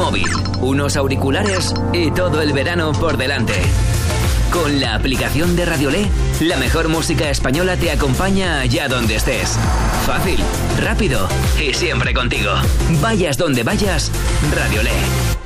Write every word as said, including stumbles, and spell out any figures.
móvil, unos auriculares y todo el verano por delante. Con la aplicación de Radiolé, la mejor música española te acompaña allá donde estés. Fácil, rápido y siempre contigo. Vayas donde vayas, Radiolé.